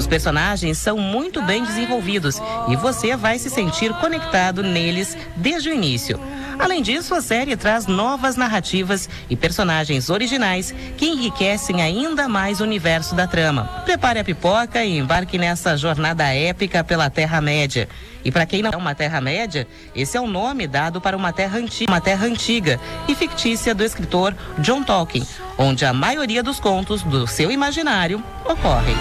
Os personagens são muito bem desenvolvidos e você vai se sentir conectado neles desde o início. Além disso, a série traz novas narrativas e personagens originais que enriquecem ainda mais o universo da trama. Prepare a pipoca e embarque nessa jornada épica pela Terra-média. E para quem não é uma Terra-média, esse é o nome dado para uma terra antiga e fictícia do escritor John Tolkien, onde a maioria dos contos do seu imaginário ocorrem.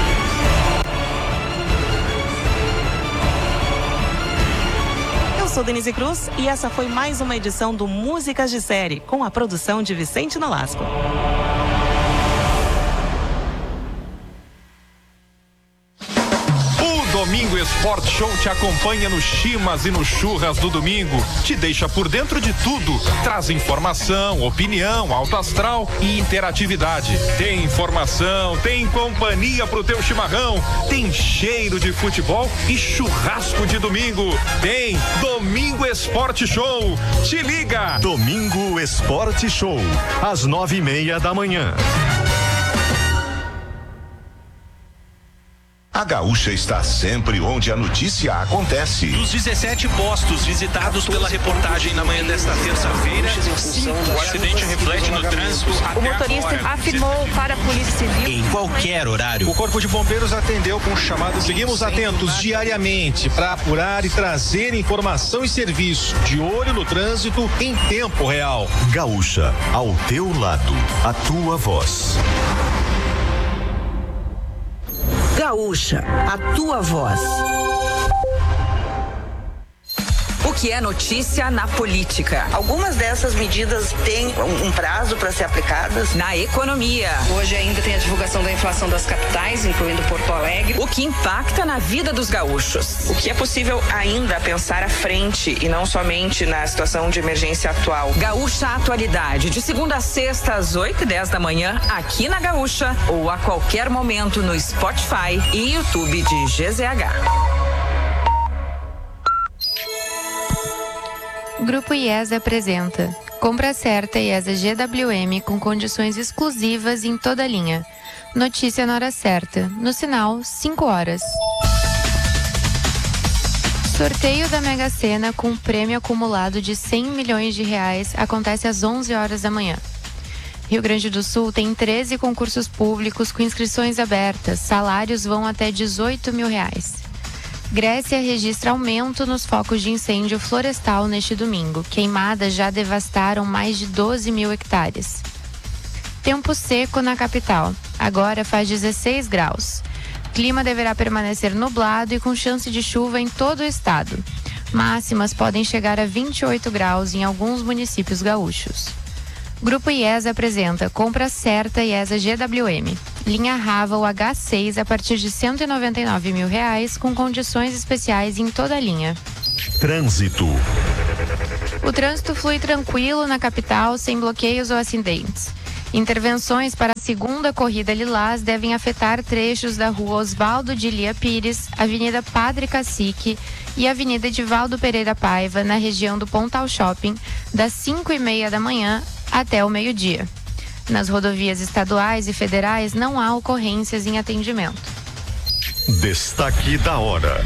Eu sou Denise Cruz e essa foi mais uma edição do Músicas de Série, com a produção de Vicente Nolasco. Domingo Esporte Show te acompanha no Chimas e no Churras do domingo. Te deixa por dentro de tudo. Traz informação, opinião, alto astral e interatividade. Tem informação, tem companhia pro teu chimarrão, tem cheiro de futebol e churrasco de domingo. Tem Domingo Esporte Show. Te liga! Domingo Esporte Show, às 9:30 da manhã. A Gaúcha está sempre onde a notícia acontece. Dos 17 postos visitados pela reportagem na manhã desta terça-feira, o acidente reflete no trânsito. O motorista afirmou para a Polícia Civil. Em qualquer horário. O Corpo de Bombeiros atendeu com chamadas. Seguimos atentos diariamente para apurar e trazer informação e serviço. De olho no trânsito em tempo real. Gaúcha, ao teu lado, a tua voz. Gaúcha, a tua voz. O que é notícia na política? Algumas dessas medidas têm um prazo para ser aplicadas. Na economia. Hoje ainda tem a divulgação da inflação das capitais, incluindo Porto Alegre. O que impacta na vida dos gaúchos? O que é possível ainda pensar à frente e não somente na situação de emergência atual. Gaúcha Atualidade, de segunda a sexta às 8:10 da manhã, aqui na Gaúcha ou a qualquer momento no Spotify e YouTube de GZH. Grupo IESA apresenta Compra Certa IESA GWM com condições exclusivas em toda a linha. Notícia na hora certa, no sinal 5 horas. Sorteio da Mega Sena com prêmio acumulado de R$100 milhões acontece às 11 horas da manhã. Rio Grande do Sul tem 13 concursos públicos com inscrições abertas. Salários vão até R$18 mil. Grécia registra aumento nos focos de incêndio florestal neste domingo. Queimadas já devastaram mais de 12 mil hectares. Tempo seco na capital. Agora faz 16 graus. Clima deverá permanecer nublado e com chance de chuva em todo o estado. Máximas podem chegar a 28 graus em alguns municípios gaúchos. Grupo IESA apresenta Compra Certa IESA GWM. Linha Raval H6 a partir de R$199 mil com condições especiais em toda a linha. Trânsito. O trânsito flui tranquilo na capital, sem bloqueios ou acidentes. Intervenções para a segunda corrida Lilás devem afetar trechos da rua Osvaldo de Lia Pires, Avenida Padre Cacique e Avenida Edivaldo Pereira Paiva, na região do Pontal Shopping, das 5:30 da manhã até o meio-dia. Nas rodovias estaduais e federais não há ocorrências em atendimento. Destaque da hora.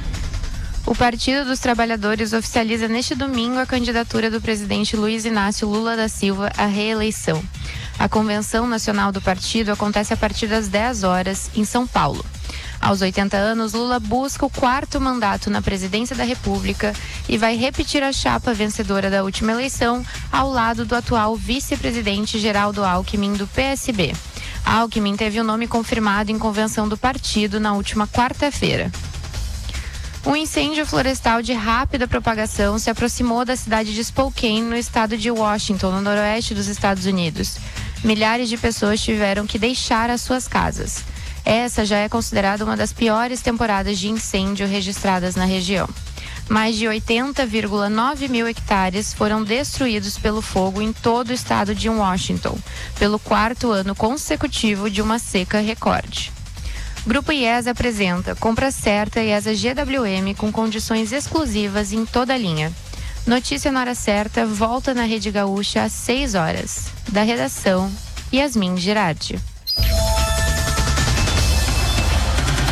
O Partido dos Trabalhadores oficializa neste domingo a candidatura do presidente Luiz Inácio Lula da Silva à reeleição. A convenção nacional do partido acontece a partir das 10 horas em São Paulo. Aos 80 anos, Lula busca o 4º mandato na presidência da República e vai repetir a chapa vencedora da última eleição ao lado do atual vice-presidente Geraldo Alckmin, do PSB. Alckmin teve o nome confirmado em convenção do partido na última quarta-feira. Um incêndio florestal de rápida propagação se aproximou da cidade de Spokane, no estado de Washington, no noroeste dos Estados Unidos. Milhares de pessoas tiveram que deixar as suas casas. Essa já é considerada uma das piores temporadas de incêndio registradas na região. Mais de 80,9 mil hectares foram destruídos pelo fogo em todo o estado de Washington, pelo 4º ano consecutivo de uma seca recorde. Grupo IESA apresenta Compra Certa IESA GWM com condições exclusivas em toda a linha. Notícia na hora certa volta na Rede Gaúcha às 6 horas. Da redação, Yasmin Girardi.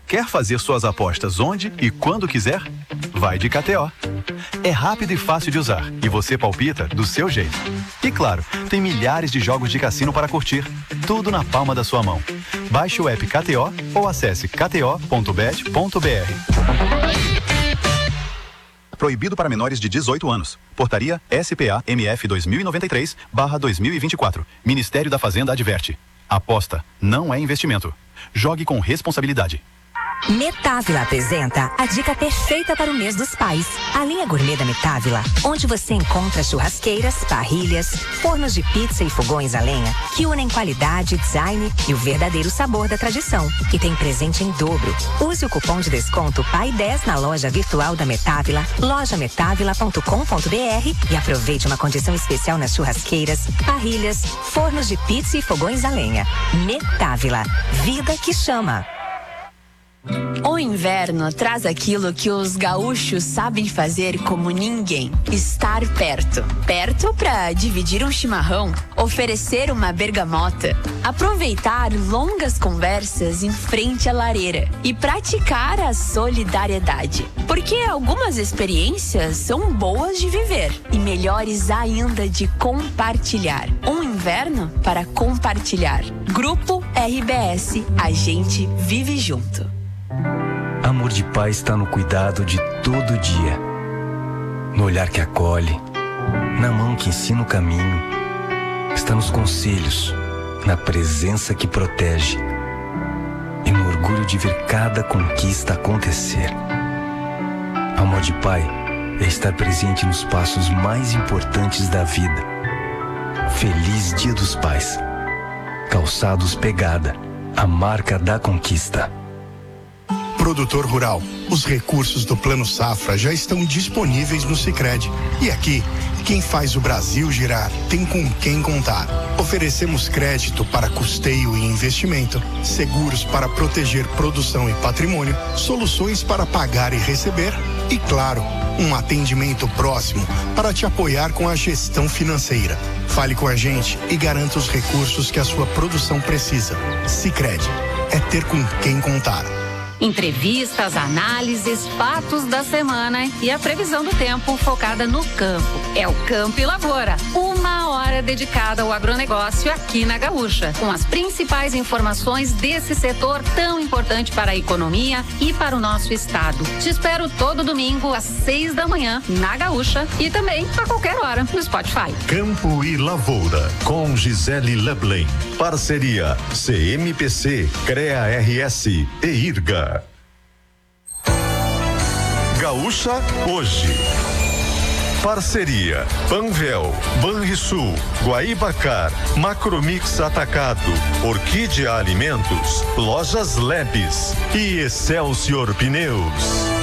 Quer fazer suas apostas onde e quando quiser? Vai de KTO. É rápido e fácil de usar e você palpita do seu jeito. E claro, tem milhares de jogos de cassino para curtir, tudo na palma da sua mão. Baixe o app KTO ou acesse kto.bet.br. Proibido para menores de 18 anos. Portaria SPA-MF 2093/2024. Ministério da Fazenda adverte. Aposta não é investimento. Jogue com responsabilidade. Metávila apresenta a dica perfeita para o mês dos pais. A linha gourmet da Metávila, onde você encontra churrasqueiras, parrilhas, fornos de pizza e fogões a lenha, que unem qualidade, design e o verdadeiro sabor da tradição. E tem presente em dobro. Use o cupom de desconto PAI10 na loja virtual da Metávila, lojametavila.com.br e aproveite uma condição especial nas churrasqueiras, parrilhas, fornos de pizza e fogões a lenha. Metávila, vida que chama. O inverno traz aquilo que os gaúchos sabem fazer como ninguém: estar perto. Perto para dividir um chimarrão, oferecer uma bergamota, aproveitar longas conversas em frente à lareira e praticar a solidariedade. Porque algumas experiências são boas de viver e melhores ainda de compartilhar. Um inverno para compartilhar. Grupo RBS, a gente vive junto. Amor de pai está no cuidado de todo dia, no olhar que acolhe, na mão que ensina o caminho, está nos conselhos, na presença que protege e no orgulho de ver cada conquista acontecer. Amor de pai é estar presente nos passos mais importantes da vida. Feliz Dia dos Pais. Calçados Pegada, a marca da conquista. Produtor rural, os recursos do Plano Safra já estão disponíveis no Sicredi. E aqui, quem faz o Brasil girar tem com quem contar. Oferecemos crédito para custeio e investimento, seguros para proteger produção e patrimônio, soluções para pagar e receber e, claro, um atendimento próximo para te apoiar com a gestão financeira. Fale com a gente e garanta os recursos que a sua produção precisa. Sicredi, é ter com quem contar. Entrevistas, análises, fatos da semana e a previsão do tempo focada no campo. É o Campo e Lavoura, 1 hora dedicada ao agronegócio aqui na Gaúcha, com as principais informações desse setor tão importante para a economia e para o nosso estado. Te espero todo domingo às 6 da manhã na Gaúcha e também a qualquer hora no Spotify. Campo e Lavoura, com Gisele Leblen. Parceria CMPC, CREA RS e IRGA. Gaúcha hoje. Parceria Panvel, Banrisul, Guaibacar, Macromix Atacado, Orquídea Alimentos, Lojas Lebes e Excelsior Pneus.